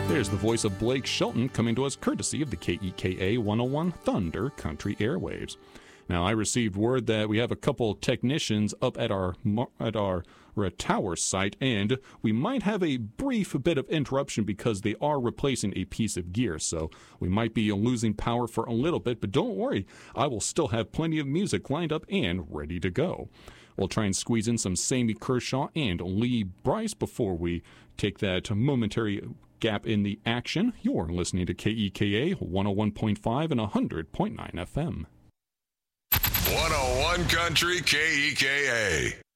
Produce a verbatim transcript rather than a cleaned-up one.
There's the voice of Blake Shelton coming to us courtesy of the K E K A one oh one Thunder Country Airwaves. Now, I received word that we have a couple technicians up at our at our tower site, and we might have a brief bit of interruption because they are replacing a piece of gear, so we might be losing power for a little bit, but don't worry, I will still have plenty of music lined up and ready to go. We'll try and squeeze in some Sammy Kershaw and Lee Brice before we take that momentary gap in the action. You're listening to K E K A one oh one point five and one hundred point nine F M. one oh one Country K E K A.